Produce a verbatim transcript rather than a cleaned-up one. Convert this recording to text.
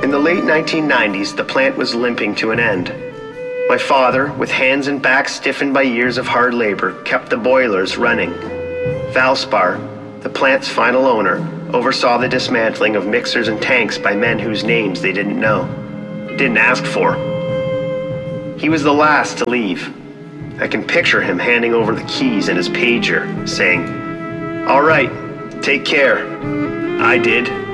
In the late nineteen nineties, the plant was limping to an end. My father, with hands and back stiffened by years of hard labor, kept the boilers running. Valspar, the plant's final owner, oversaw the dismantling of mixers and tanks by men whose names they didn't know, didn't ask for. He was the last to leave. I can picture him handing over the keys and his pager, saying, "All right, take care. I did."